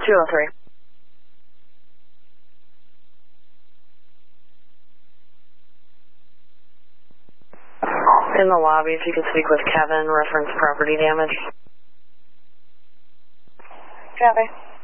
203. In the lobby, if you could speak with Kevin, reference property damage. Copy.